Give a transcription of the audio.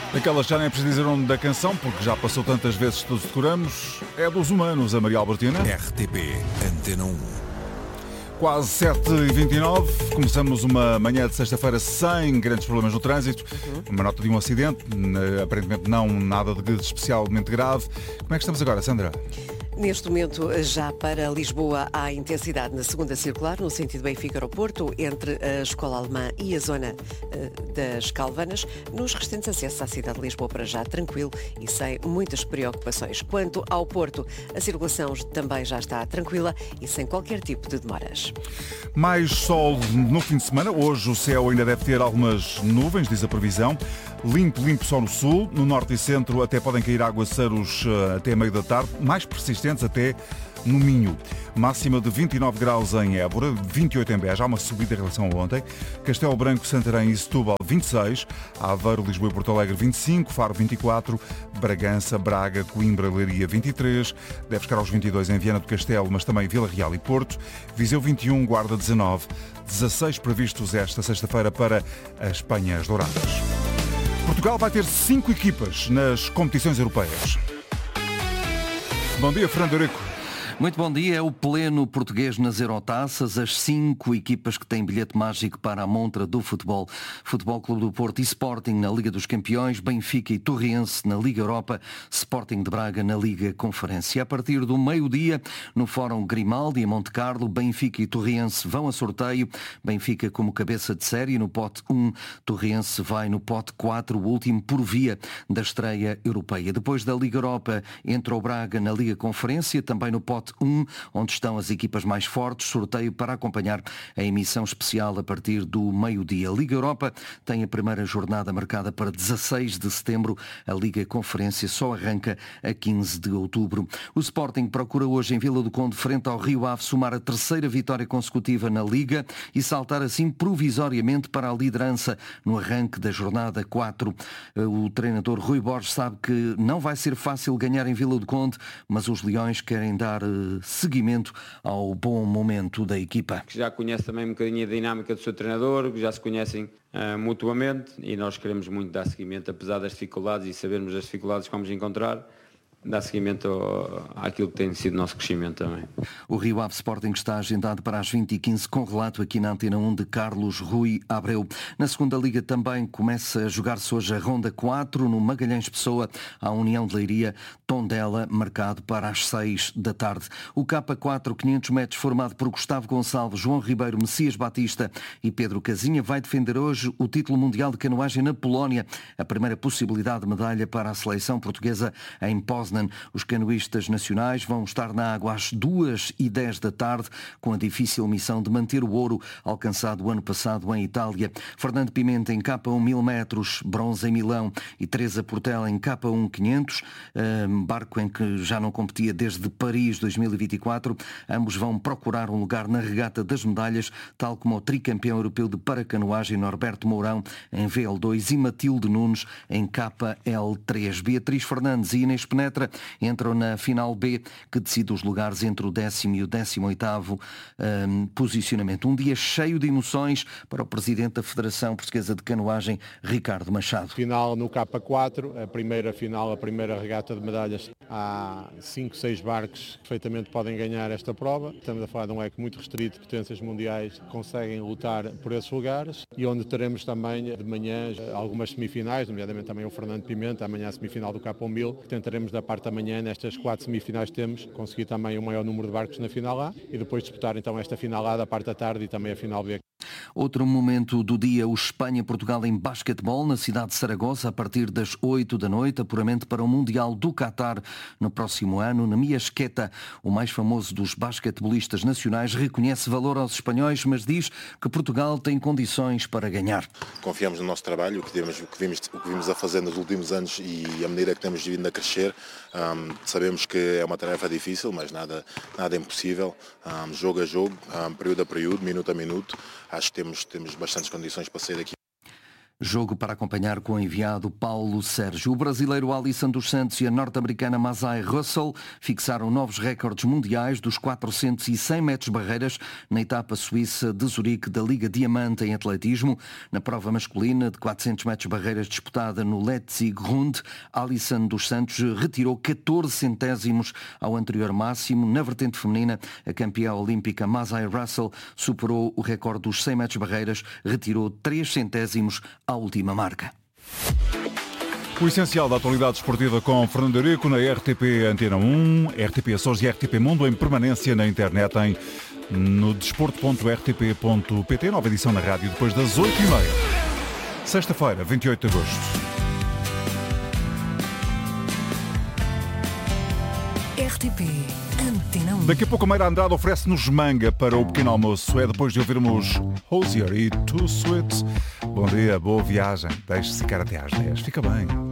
Aquela já nem é preciso dizer o nome da canção, porque já passou tantas vezes que todos decoramos. É dos Humanos, a Maria Albertina. RTP Antena 1. Quase 7h29, começamos uma manhã de sexta-feira sem grandes problemas no trânsito. Uma nota de um acidente, aparentemente não nada de especialmente grave. Como é que estamos agora, Sandra? Neste momento, já para Lisboa, há intensidade na segunda circular, no sentido Benfica-Aeroporto, entre a Escola Alemã e a zona das Calvanas. Nos restantes acessos à cidade de Lisboa, para já tranquilo e sem muitas preocupações. Quanto ao Porto, a circulação também já está tranquila e sem qualquer tipo de demoras. Mais sol no fim de semana. Hoje o céu ainda deve ter algumas nuvens, diz a previsão. Limpo só no sul. No norte e centro até podem cair aguaceiros até meio da tarde, mais persistentes até no Minho. Máxima de 29 graus em Évora, 28 em Beja, há uma subida em relação a ontem. Castelo Branco, Santarém e Setúbal, 26. Aveiro, Lisboa e Porto Alegre, 25. Faro, 24. Bragança, Braga, Coimbra, Leiria, 23. Deve chegar aos 22 em Viana do Castelo, mas também Vila Real e Porto. Viseu, 21. Guarda, 19. 16 previstos esta sexta-feira para as Penhas Douradas. Portugal vai ter 5 equipas nas competições europeias. Bom dia, Fernando Eurico. Muito bom dia. É o pleno português nas Eurotaças. As 5 equipas que têm bilhete mágico para a montra do futebol. Futebol Clube do Porto e Sporting na Liga dos Campeões, Benfica e Torriense na Liga Europa, Sporting de Braga na Liga Conferência. A partir do meio-dia, no Fórum Grimaldi, em Monte Carlo, Benfica e Torriense vão a sorteio. Benfica como cabeça de série no pote 1, Torriense vai no pote 4, o último por via da estreia europeia. Depois da Liga Europa, entra o Braga na Liga Conferência, também no pote 1, onde estão as equipas mais fortes, sorteio para acompanhar a emissão especial a partir do meio-dia. A Liga Europa tem a primeira jornada marcada para 16 de setembro. A Liga Conferência só arranca a 15 de outubro. O Sporting procura hoje em Vila do Conde, frente ao Rio Ave, somar a terceira vitória consecutiva na Liga e saltar assim provisoriamente para a liderança no arranque da jornada 4. O treinador Rui Borges sabe que não vai ser fácil ganhar em Vila do Conde, mas os Leões querem dar seguimento ao bom momento da equipa. Que já conhece também um bocadinho a dinâmica do seu treinador, que já se conhecem mutuamente e nós queremos muito dar seguimento, apesar das dificuldades e sabermos as dificuldades que vamos encontrar, dar seguimento àquilo que tem sido o nosso crescimento também. O Rio Ave Sporting está agendado para as 20h15, com relato aqui na Antena 1 de Carlos Rui Abreu. Na segunda Liga também começa a jogar-se hoje a Ronda 4, no Magalhães Pessoa, a União de Leiria, Tondela, marcado para as 6 da tarde. O K4, 500 metros, formado por Gustavo Gonçalves, João Ribeiro, Messias Batista e Pedro Casinha, vai defender hoje o título mundial de canoagem na Polónia, a primeira possibilidade de medalha para a seleção portuguesa em Poznan. Os canoístas nacionais vão estar na água às 2h10 da tarde, com a difícil missão de manter o ouro alcançado o ano passado em Itália. Fernando Pimenta em K1 1000 metros, bronze em Milão, e Teresa Portela em K1 500, barco em que já não competia desde Paris 2024. Ambos vão procurar um lugar na regata das medalhas, tal como o tricampeão europeu de paracanoagem Norberto Mourão em VL2 e Matilde Nunes em KL3. Beatriz Fernandes e Inês Penetra entram na final B, que decide os lugares entre o 10º e o 18º posicionamento. Um dia cheio de emoções para o presidente da Federação Portuguesa de Canoagem, Ricardo Machado. Final no K4, a primeira final, a primeira regata de medalhas. Há 5, 6 barcos que perfeitamente podem ganhar esta prova. Estamos a falar de um leque muito restrito, potências mundiais que conseguem lutar por esses lugares, e onde teremos também de manhã algumas semifinais, nomeadamente também o Fernando Pimenta, amanhã a semifinal do K1 1000, que tentaremos da parte da manhã, nestas 4 semifinais temos, conseguir também o maior número de barcos na final A e depois disputar então esta final A da parte da tarde e também a final B. Outro momento do dia, o Espanha-Portugal em basquetebol na cidade de Saragoça, a partir das 8 da noite, apuramento para o Mundial do Qatar no próximo ano. Nami Esqueta, o mais famoso dos basquetebolistas nacionais, reconhece valor aos espanhóis, mas diz que Portugal tem condições para ganhar. Confiamos no nosso trabalho, o que vimos a fazer nos últimos anos e a medida que temos vindo a crescer. Sabemos que é uma tarefa difícil, mas nada impossível. Jogo a jogo, período a período, minuto a minuto. Acho que temos bastantes condições para sair daqui. Jogo para acompanhar com o enviado Paulo Sérgio. O brasileiro Alisson dos Santos e a norte-americana Masai Russell fixaram novos recordes mundiais dos 400 e 100 metros barreiras na etapa suíça de Zurique da Liga Diamante em atletismo. Na prova masculina de 400 metros barreiras disputada no Leipzig-Rund, Alisson dos Santos retirou 14 centésimos ao anterior máximo. Na vertente feminina, a campeã olímpica Masai Russell superou o recorde dos 100 metros barreiras, retirou 3 centésimos à última marca. O essencial da atualidade esportiva com Fernando Eurico na RTP Antena 1, RTP Açores e RTP Mundo em permanência na internet no desporto.rtp.pt, nova edição na rádio depois das 8h30. Sexta-feira, 28 de agosto. RTP Antena 1. Daqui a pouco a Meira Andrade oferece-nos manga para o pequeno almoço. É depois de ouvirmos Hosier e Too Sweet. Bom dia, boa viagem. Deixe-se ficar até às 10. Fica bem.